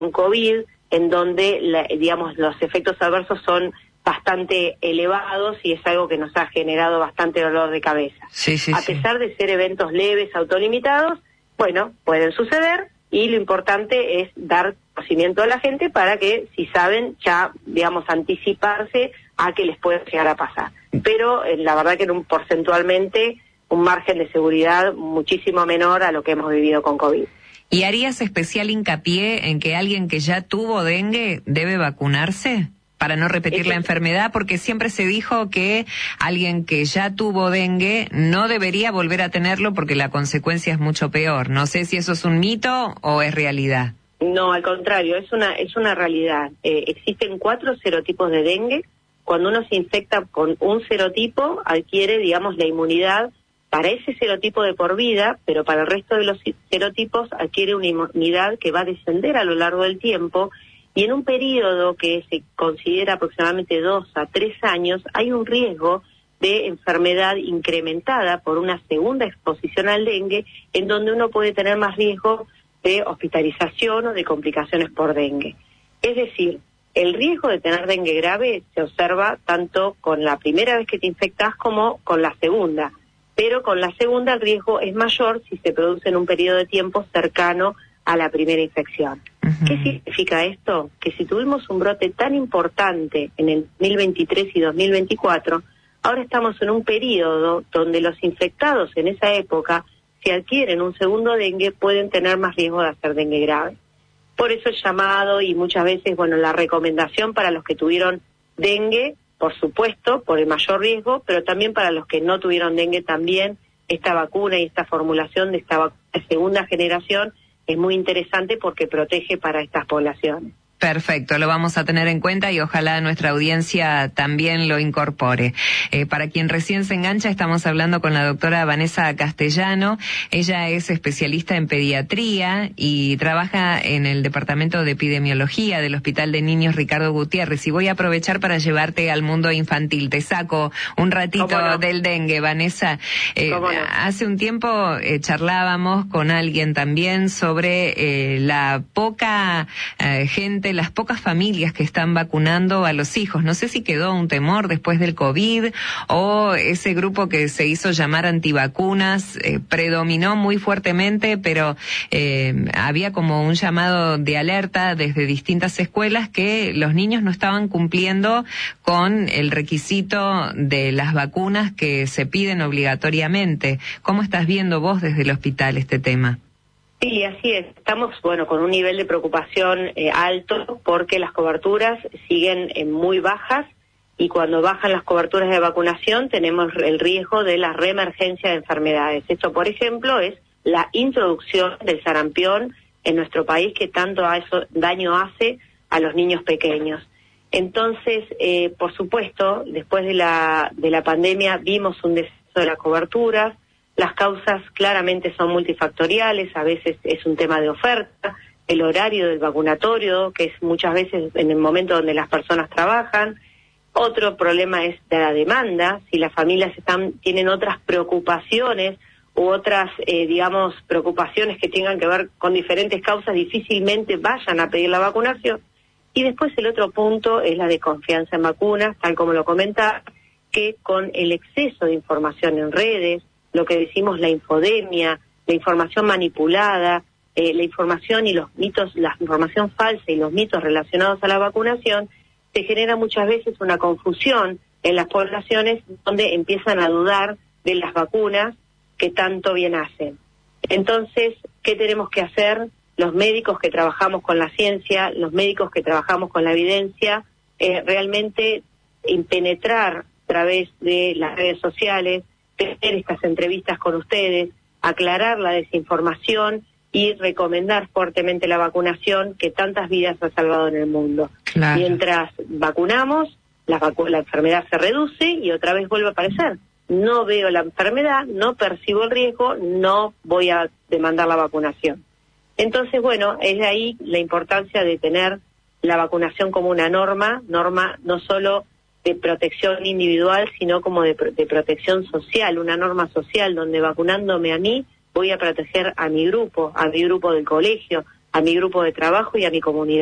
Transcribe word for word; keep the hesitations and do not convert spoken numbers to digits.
con COVID, en donde, la, digamos, los efectos adversos son bastante elevados y es algo que nos ha generado bastante dolor de cabeza. Sí, sí, a sí. pesar de ser eventos leves, autolimitados, bueno, pueden suceder y lo importante es dar conocimiento a la gente para que, si saben, ya, digamos, anticiparse a que les puede llegar a pasar. Pero eh, la verdad que en un porcentualmente un margen de seguridad muchísimo menor a lo que hemos vivido con COVID. ¿Y harías especial hincapié en que alguien que ya tuvo dengue debe vacunarse para no repetir Eso. la enfermedad? Porque siempre se dijo que alguien que ya tuvo dengue no debería volver a tenerlo porque la consecuencia es mucho peor. No sé si eso es un mito o es realidad. No, al contrario, es una es una realidad. Eh, existen cuatro serotipos de dengue. Cuando uno se infecta con un serotipo, adquiere, digamos, la inmunidad para ese serotipo de por vida, pero para el resto de los serotipos adquiere una inmunidad que va a descender a lo largo del tiempo, y en un periodo que se considera aproximadamente dos a tres años, hay un riesgo de enfermedad incrementada por una segunda exposición al dengue, en donde uno puede tener más riesgo de hospitalización o de complicaciones por dengue. Es decir, el riesgo de tener dengue grave se observa tanto con la primera vez que te infectas como con la segunda, pero con la segunda el riesgo es mayor si se produce en un periodo de tiempo cercano a la primera infección. Uh-huh. ¿Qué significa esto? Que si tuvimos un brote tan importante en el dos mil veintitrés y dos mil veinticuatro, ahora estamos en un periodo donde los infectados en esa época, si adquieren un segundo dengue, pueden tener más riesgo de hacer dengue grave. Por eso el llamado y muchas veces, bueno, la recomendación para los que tuvieron dengue, por supuesto, por el mayor riesgo, pero también para los que no tuvieron dengue también, esta vacuna y esta formulación de esta vacuna de segunda generación es muy interesante porque protege para estas poblaciones. Perfecto, lo vamos a tener en cuenta y ojalá nuestra audiencia también lo incorpore. Eh, para quien recién se engancha, estamos hablando con la doctora Vanessa Castellano. Ella es especialista en pediatría y trabaja en el Departamento de Epidemiología del Hospital de Niños Ricardo Gutiérrez. Y voy a aprovechar para llevarte al mundo infantil. Te saco un ratito no? del dengue, Vanessa. Eh, no? Hace un tiempo eh, charlábamos con alguien también sobre eh, la poca eh, gente, las pocas familias que están vacunando a los hijos. No sé si quedó un temor después del COVID o ese grupo que se hizo llamar antivacunas eh, predominó muy fuertemente, pero eh, había como un llamado de alerta desde distintas escuelas que los niños no estaban cumpliendo con el requisito de las vacunas que se piden obligatoriamente. ¿Cómo estás viendo vos desde el hospital este tema? Sí, así es. Estamos, bueno, con un nivel de preocupación eh, alto porque las coberturas siguen eh, muy bajas, y cuando bajan las coberturas de vacunación tenemos el riesgo de la reemergencia de enfermedades. Esto, por ejemplo, es la introducción del sarampión en nuestro país, que tanto a eso, daño hace a los niños pequeños. Entonces, eh, por supuesto, después de la, de la pandemia vimos un descenso de las coberturas. Las causas claramente son multifactoriales, a veces es un tema de oferta, el horario del vacunatorio, que es muchas veces en el momento donde las personas trabajan. Otro problema es de la demanda, si las familias están tienen otras preocupaciones u otras, eh, digamos, preocupaciones que tengan que ver con diferentes causas, difícilmente vayan a pedir la vacunación. Y después el otro punto es la desconfianza en vacunas, tal como lo comentaba, que con el exceso de información en redes, lo que decimos la infodemia, la información manipulada, eh, la información y los mitos, la información falsa y los mitos relacionados a la vacunación, se genera muchas veces una confusión en las poblaciones donde empiezan a dudar de las vacunas que tanto bien hacen. Entonces, ¿qué tenemos que hacer? Los médicos que trabajamos con la ciencia, los médicos que trabajamos con la evidencia, eh, realmente penetrar a través de las redes sociales, tener estas entrevistas con ustedes, aclarar la desinformación y recomendar fuertemente la vacunación, que tantas vidas ha salvado en el mundo. Claro. Mientras vacunamos, la, vacu- la enfermedad se reduce y otra vez vuelve a aparecer. No veo la enfermedad, no percibo el riesgo, no voy a demandar la vacunación. Entonces, bueno, es de ahí la importancia de tener la vacunación como una norma, norma no solo de protección individual, sino como de, de protección social, una norma social donde vacunándome a mí voy a proteger a mi grupo, a mi grupo del colegio, a mi grupo de trabajo y a mi comunidad.